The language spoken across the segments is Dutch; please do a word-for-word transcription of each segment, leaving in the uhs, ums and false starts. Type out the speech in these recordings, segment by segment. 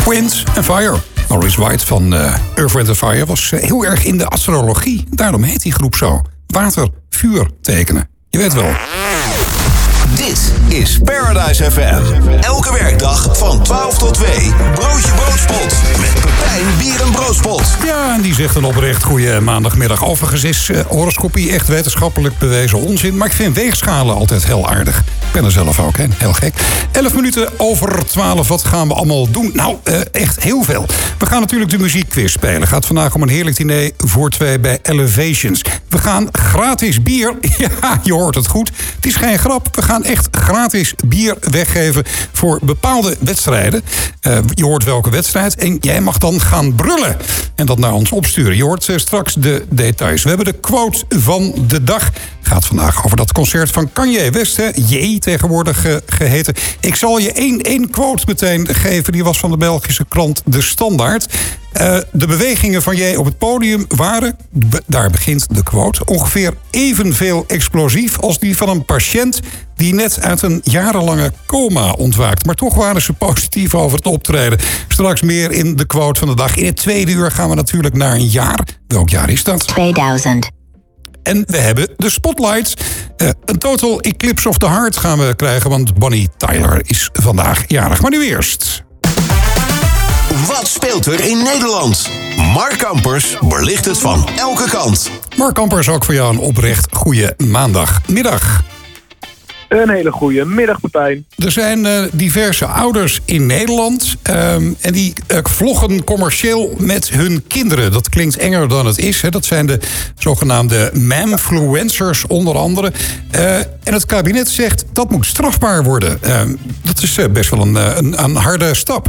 Wind and Fire. Maurice White van uh, Earth, Wind and Fire was uh, heel erg in de astrologie. Daarom heet die groep zo. Water, vuur tekenen. Je weet wel. Dit is Paradise F M. Elke werkdag van twaalf tot twee. Broodje Broodspot. Met Pepijn Bier en Broodspot. Ja, en die zegt een oprecht goede maandagmiddag. Overigens is uh, horoscopie echt wetenschappelijk bewezen onzin. Maar ik vind weegschalen altijd heel aardig. Ik ben er zelf ook, hè? Heel gek. elf minuten over twaalf. Wat gaan we allemaal doen? Nou, uh, echt heel veel. We gaan natuurlijk de muziekquiz spelen. Gaat vandaag om een heerlijk diner voor twee bij Elevations. We gaan gratis bier. Ja, je hoort het goed. Het is geen grap. We gaan echt gratis bier weggeven voor bepaalde wedstrijden. Uh, je hoort welke wedstrijd en jij mag dan gaan brullen. En dat naar ons opsturen. Je hoort uh, straks de details. We hebben de quote van de dag. Gaat vandaag over dat concert van Kanye West. Hè? J tegenwoordig uh, geheten. Ik zal je één, één quote meteen geven. Die was van de Belgische krant De Standaard. Uh, de bewegingen van J op het podium waren, be, daar begint de quote, ongeveer evenveel explosief als die van een patiënt die net uit een jarenlange coma ontwaakt. Maar toch waren ze positief over het optreden. Straks meer in de quote van de dag. In het tweede uur gaan we natuurlijk naar een jaar. Welk jaar is dat? tweeduizend. En we hebben de spotlights. Uh, een total eclipse of the heart gaan we krijgen, want Bonnie Tyler is vandaag jarig. Maar nu eerst. Wat speelt er in Nederland? Mark Kampers belicht het van elke kant. Mark Kampers, ook voor jou een oprecht goede maandagmiddag. Een hele goede middag, Pepijn. Er zijn uh, diverse ouders in Nederland. Um, en die uh, vloggen commercieel met hun kinderen. Dat klinkt enger dan het is. Hè. Dat zijn de zogenaamde mamfluencers onder andere. Uh, en het kabinet zegt dat moet strafbaar worden. Uh, dat is uh, best wel een, een, een harde stap.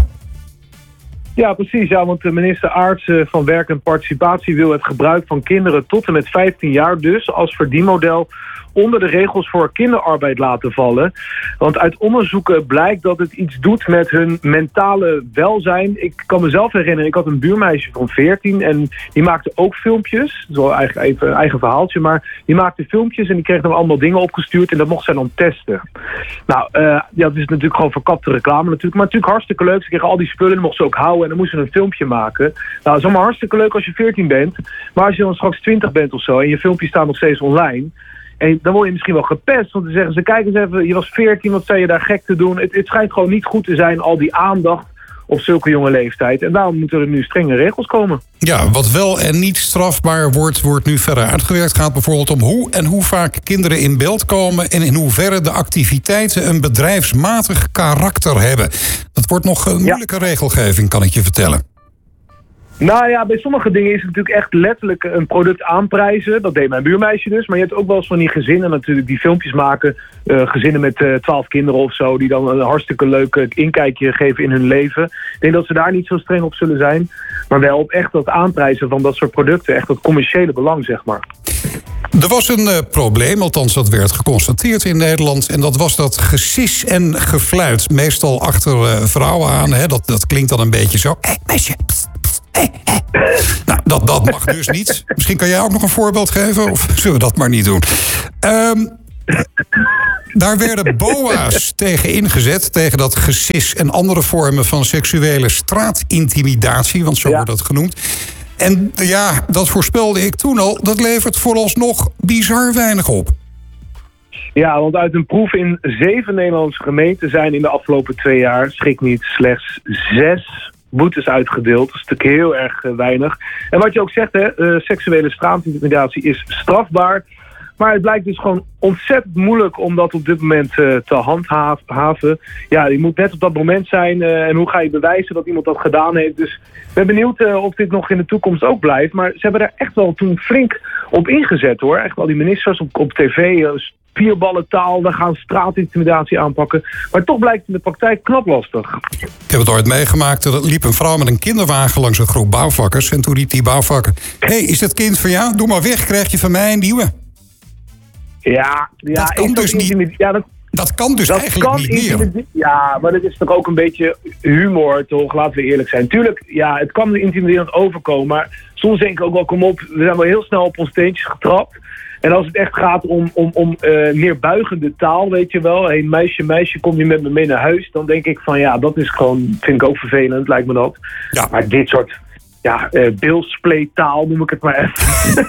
Ja, precies. Ja, want de minister Aerts van Werk en Participatie wil het gebruik van kinderen tot en met vijftien jaar dus als verdienmodel onder de regels voor kinderarbeid laten vallen. Want uit onderzoeken blijkt dat het iets doet met hun mentale welzijn. Ik kan mezelf herinneren, ik had een buurmeisje van veertien en die maakte ook filmpjes. Dat is wel eigenlijk even een eigen verhaaltje, maar die maakte filmpjes en die kreeg dan allemaal dingen opgestuurd en dat mocht zij dan testen. Nou, uh, ja, dat is natuurlijk gewoon verkapte reclame natuurlijk, maar natuurlijk hartstikke leuk. Ze kregen al die spullen, die mochten ze ook houden en dan moesten ze een filmpje maken. Nou, dat is allemaal hartstikke leuk als je veertien bent, maar als je dan straks twintig bent of zo en je filmpjes staan nog steeds online. En dan word je misschien wel gepest. Want dan zeggen ze, kijk eens even, je was veertien, wat zei je daar gek te doen? Het, het schijnt gewoon niet goed te zijn, al die aandacht op zulke jonge leeftijd. En daarom moeten er nu strenge regels komen. Ja, wat wel en niet strafbaar wordt, wordt nu verder uitgewerkt. Het gaat bijvoorbeeld om hoe en hoe vaak kinderen in beeld komen en in hoeverre de activiteiten een bedrijfsmatig karakter hebben. Dat wordt nog een moeilijke ja. regelgeving, kan ik je vertellen. Nou ja, bij sommige dingen is het natuurlijk echt letterlijk een product aanprijzen. Dat deed mijn buurmeisje dus. Maar je hebt ook wel eens van die gezinnen natuurlijk die filmpjes maken. Uh, gezinnen met uh, twaalf kinderen of zo. Die dan een hartstikke leuk inkijkje geven in hun leven. Ik denk dat ze daar niet zo streng op zullen zijn. Maar wel op echt dat aanprijzen van dat soort producten. Echt dat commerciële belang, zeg maar. Er was een uh, probleem, althans dat werd geconstateerd in Nederland. En dat was dat gesis en gefluit. Meestal achter uh, vrouwen aan. Hè. Dat, dat klinkt dan een beetje zo. Hé, hey, meisje, pst, pst, hey, hey. Nou, dat, dat mag dus niet. Misschien kan jij ook nog een voorbeeld geven? Of zullen we dat maar niet doen? Um, daar werden B O A's tegen ingezet. Tegen dat gesis en andere vormen van seksuele straatintimidatie. Want zo ja. wordt dat genoemd. En ja, dat voorspelde ik toen al. Dat levert vooralsnog bizar weinig op. Ja, want uit een proef in zeven Nederlandse gemeenten zijn in de afgelopen twee jaar, schrik niet, slechts zes boetes uitgedeeld. Dat is natuurlijk heel erg uh, weinig. En wat je ook zegt, hè, uh, seksuele straatintimidatie is strafbaar. Maar het blijkt dus gewoon ontzettend moeilijk om dat op dit moment uh, te handhaven. Ja, je moet net op dat moment zijn. Uh, en hoe ga je bewijzen dat iemand dat gedaan heeft? Dus ik ben benieuwd uh, of dit nog in de toekomst ook blijft. Maar ze hebben daar echt wel toen flink op ingezet, hoor. Echt wel die ministers op, op tv, uh, spierballentaal, we gaan straatintimidatie aanpakken. Maar toch blijkt het in de praktijk knap lastig. Ik heb het ooit meegemaakt. Er liep een vrouw met een kinderwagen langs een groep bouwvakkers. En toen riep die bouwvakker: hé, hey, is dat kind van jou? Doe maar weg, krijg je van mij een nieuwe. Ja, ja, dat kan dus niet. Ja, dat, dat kan dus dat eigenlijk kan niet meer. Ja, maar dat is toch ook een beetje humor, toch? Laten we eerlijk zijn. Tuurlijk, ja, het kan intimiderend overkomen, maar soms denk ik ook wel, kom op, we zijn wel heel snel op ons teentjes getrapt. En als het echt gaat om, om, om uh, neerbuigende taal, weet je wel. Hey, meisje, meisje, kom je met me mee naar huis? Dan denk ik van ja, dat is gewoon, vind ik ook vervelend, lijkt me dat. Ja. Maar dit soort, ja, uh, bilspleetaal noem ik het maar even.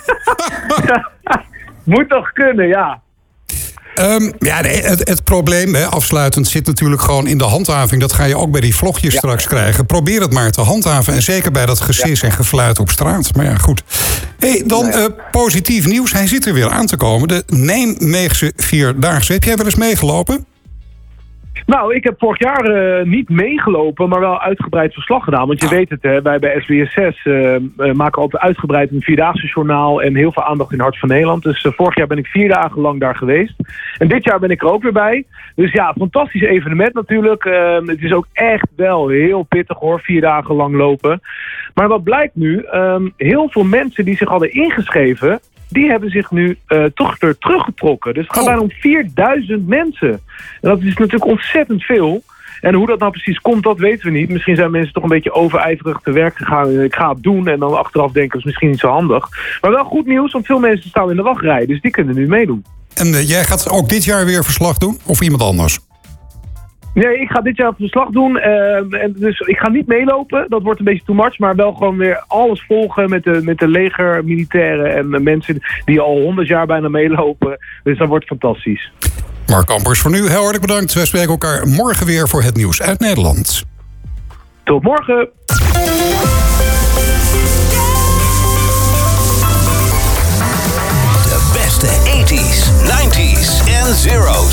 Moet toch kunnen, ja. Um, ja, nee, het, het probleem, hè, afsluitend, zit natuurlijk gewoon in de handhaving. Dat ga je ook bij die vlogjes ja. straks krijgen. Probeer het maar te handhaven. En zeker bij dat gesis ja. en gefluit op straat. Maar ja, goed. Hey, dan uh, positief nieuws. Hij zit er weer aan te komen. De Nijmeegse Vierdaagse. Heb jij wel eens meegelopen? Nou, ik heb vorig jaar uh, niet meegelopen, maar wel uitgebreid verslag gedaan. Want je weet het, hè, wij bij S B S zes uh, uh, maken altijd uitgebreid een Vierdaagse journaal en heel veel aandacht in Hart van Nederland. Dus uh, vorig jaar ben ik vier dagen lang daar geweest. En dit jaar ben ik er ook weer bij. Dus ja, fantastisch evenement natuurlijk. Uh, het is ook echt wel heel pittig hoor, vier dagen lang lopen. Maar wat blijkt nu, um, heel veel mensen die zich hadden ingeschreven, die hebben zich nu uh, toch weer teruggetrokken. Dus het gaat oh. bijna om vierduizend mensen. En dat is natuurlijk ontzettend veel. En hoe dat nou precies komt, dat weten we niet. Misschien zijn mensen toch een beetje overijverig te werk gegaan. Ik ga het doen en dan achteraf denken, dat is misschien niet zo handig. Maar wel goed nieuws, want veel mensen staan in de wachtrij. Dus die kunnen nu meedoen. En uh, jij gaat ook dit jaar weer verslag doen? Of iemand anders? Nee, ik ga dit jaar verslag doen. Uh, en dus ik ga niet meelopen. Dat wordt een beetje too much. Maar wel gewoon weer alles volgen met de, met de leger, militairen en uh, mensen die al honderd jaar bijna meelopen. Dus dat wordt fantastisch. Mark Ampers, voor nu heel hartelijk bedankt. We spreken elkaar morgen weer voor het nieuws uit Nederland. Tot morgen. De beste tachtiger, negentiger en zero's.